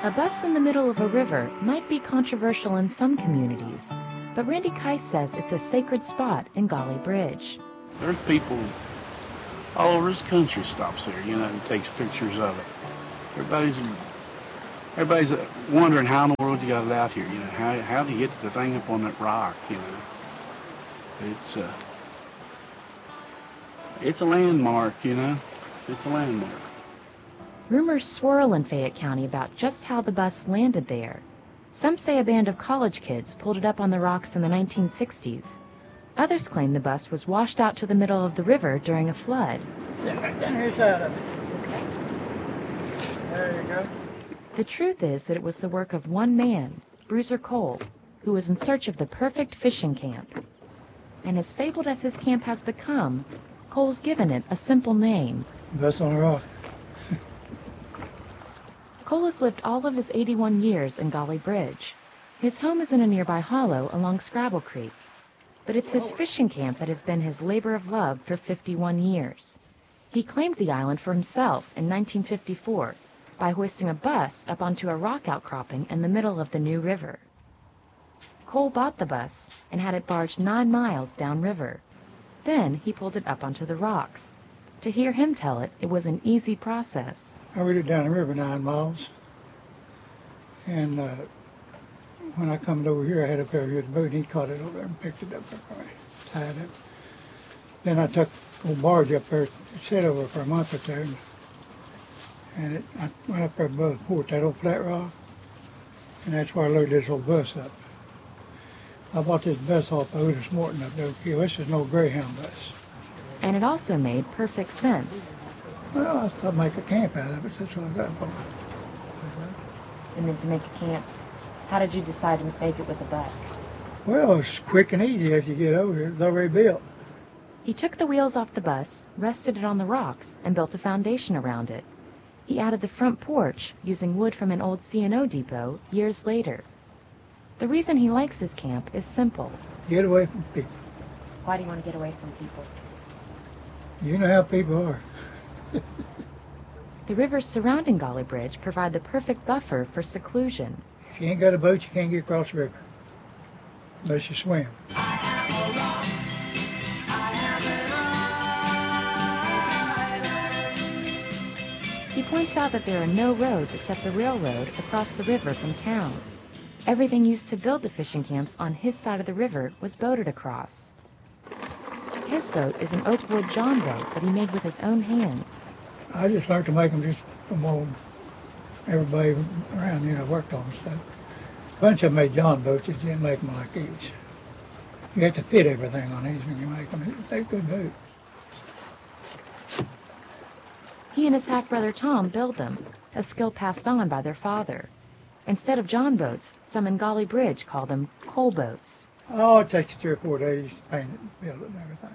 A bus in the middle of a river might be controversial in some communities, but Randy Keiss says it's a sacred spot in Gauley Bridge. There's people all over this country stops there, and takes pictures of it. Everybody's wondering how in the world you got it out here, how do you get the thing up on that rock, It's a landmark, It's a landmark. Rumors swirl in Fayette County about just how the bus landed there. Some say a band of college kids pulled it up on the rocks in the 1960s. Others claim the bus was washed out to the middle of the river during a flood. Here's out of it. There you go. The truth is that it was the work of one man, Bruiser Cole, who was in search of the perfect fishing camp. And as fabled as his camp has become, Cole's given it a simple name. Bus on a rock. Cole has lived all of his 81 years in Gauley Bridge. His home is in a nearby hollow along Scrabble Creek, but it's his fishing camp that has been his labor of love for 51 years. He claimed the island for himself in 1954 by hoisting a bus up onto a rock outcropping in the middle of the New River. Cole bought the bus and had it barged 9 miles downriver. Then he pulled it up onto the rocks. To hear him tell it, it was an easy process. I rode it down the river 9 miles, and when I come over here, I had a pair of his boat, and he caught it over there and picked it up for me, tied it. Then I took a barge up there, it sat over for a month or two, and I went up there above the port, that old flat rock, and that's where I loaded this old bus up. I bought this bus off of Otis Morton up there. This is an old Greyhound bus. And it also made perfect sense. Well, I thought I'd make a camp out of it. That's what I got for it. And then to make a camp, how did you decide to make it with a bus? Well, it's quick and easy if you get over here. It's already built. He took the wheels off the bus, rested it on the rocks, and built a foundation around it. He added the front porch using wood from an old C&O depot years later. The reason he likes his camp is simple. Get away from people. Why do you want to get away from people? You know how people are. The rivers surrounding Gauley Bridge provide the perfect buffer for seclusion. If you ain't got a boat, you can't get across the river unless you swim. He points out that there are no roads except the railroad across the river from town. Everything used to build the fishing camps on his side of the river was boated across. His boat is an oak wood John boat that he made with his own hands. I just learned to make them just from old everybody around, worked on stuff. A bunch of them made John boats, you didn't make them like these. You have to fit everything on these when you make them. They're good boats. He and his half-brother Tom build them, a skill passed on by their father. Instead of John boats, some in Gauley Bridge call them coal boats. Oh, it takes you 3 or 4 days to paint it and build it and everything.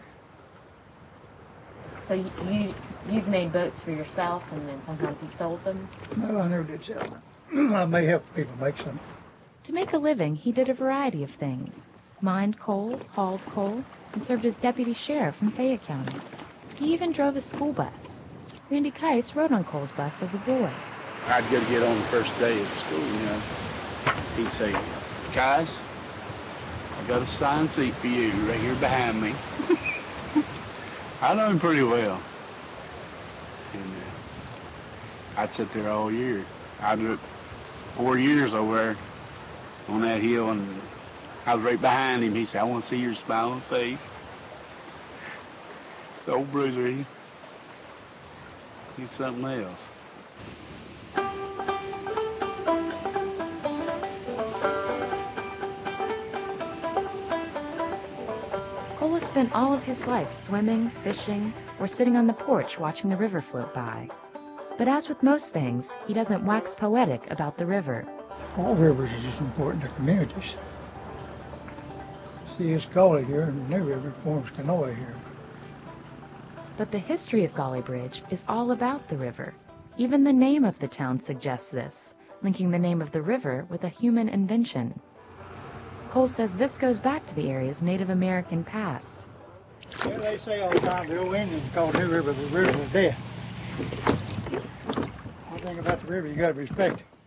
So you've made boats for yourself, and then sometimes you've sold them? No, I never did sell them. I may help people make some. To make a living, he did a variety of things. Mined coal, hauled coal, and served as deputy sheriff in Fayette County. He even drove a school bus. Randy Keiss rode on Cole's bus as a boy. I'd go to get on the first day of school, He'd say, guys, I got a assigned seat for you right here behind me. I know him pretty well. And I'd sit there all year. I did 4 years over there on that hill, and I was right behind him. He said, I want to see your smiling face. The old Bruiser, he's something else. Cole has spent all of his life swimming, fishing, or sitting on the porch watching the river float by. But as with most things, he doesn't wax poetic about the river. All rivers are just important to communities. See, it's Gauley here, and the New River forms Kanawha here. But the history of Gauley Bridge is all about the river. Even the name of the town suggests this, linking the name of the river with a human invention. Cole says this goes back to the area's Native American past. Well, they say all the time the old Indians called New River the River of Death. One thing about the river, you got to respect it.